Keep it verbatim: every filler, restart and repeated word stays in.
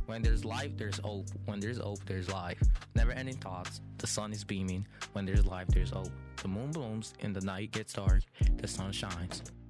When there's life, there's hope. When there's hope, there's life. Never ending thoughts. The sun is beaming. When there's life, there's hope. The moon blooms and the night gets dark. The sun shines.